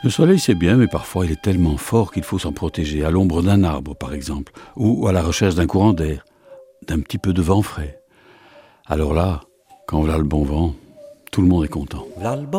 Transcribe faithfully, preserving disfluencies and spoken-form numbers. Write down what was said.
Le soleil, c'est bien, mais parfois il est tellement fort qu'il faut s'en protéger, à l'ombre d'un arbre par exemple, ou à la recherche d'un courant d'air, d'un petit peu de vent frais. Alors là, quand voilà le bon vent, tout le monde est content. V'là le bon